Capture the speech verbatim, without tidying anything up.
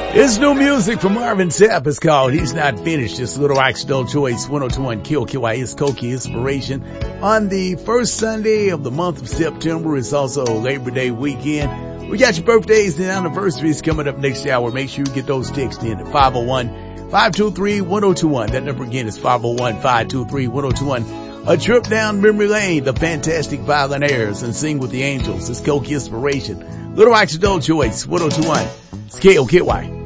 It's new music from Marvin Sapp. It's called He's Not Finished. It's Little Rock's Adult Choice, one oh two point one K O K Y is Koki Inspiration. On the first Sunday of the month of September, it's also Labor Day weekend. We got your birthdays and anniversaries coming up next hour. Make sure you get those texts in at five oh one, five two three, one oh two one. That number again is five oh one, five two three, one oh two one. A trip down memory lane, the Fantastic Violinaires and Sing with the Angels. It's Koki Inspiration. Little Rock's Adult Choice, one oh two point one. It's K O K Y.